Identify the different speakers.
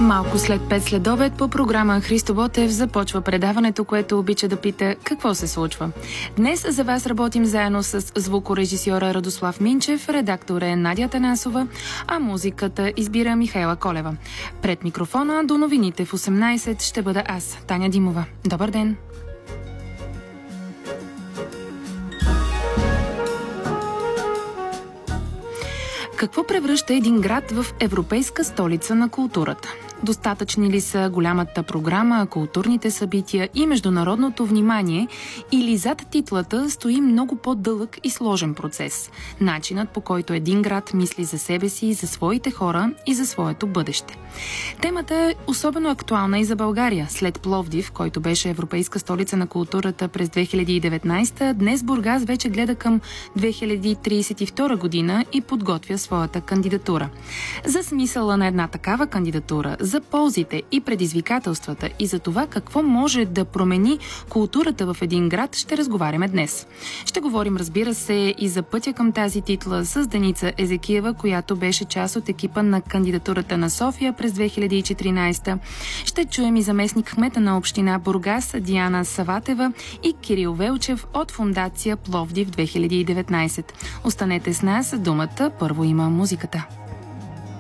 Speaker 1: Малко след 5 следобед по програма Христо Ботев започва предаването, което обича да пита какво се случва. Днес за вас работим заедно с звукорежисьора Радослав Минчев, редактор е Надя Танасова, а музиката избира Михайла Колева. Пред микрофона до новините в 18 ще бъда аз, Таня Димова. Добър ден! Какво превръща един град в европейска столица на културата? Достатъчни ли са голямата програма, културните събития и международното внимание, или зад титлата стои много по-дълъг и сложен процес? Начинът, по който един град мисли за себе си, за своите хора и за своето бъдеще. Темата е особено актуална и за България. След Пловдив, който беше европейска столица на културата през 2019, днес Бургас вече гледа към 2032 година и подготвя своята кандидатура. За смисъла на една такава кандидатура, за ползите и предизвикателствата и за това какво може да промени културата в един град ще разговаряме днес. Ще говорим, разбира се, и за пътя към тази титла с Деница Езекиева, която беше част от екипа на кандидатурата на София през 2014. Ще чуем и заместник кмета на община Бургас Диана Саватева и Кирил Велчев от фондация Пловдив 2019. Останете с нас, думата първо има музиката.